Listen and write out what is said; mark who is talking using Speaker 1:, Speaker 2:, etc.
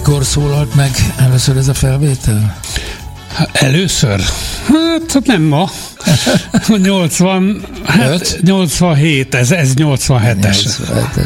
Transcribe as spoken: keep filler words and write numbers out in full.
Speaker 1: Mikor szólalt meg először ez a felvétel?
Speaker 2: Először? Hát nem ma. nyolcvan, hát nyolcvanhét, ez, ez nyolcvanhetes.
Speaker 1: nyolcvanhetes.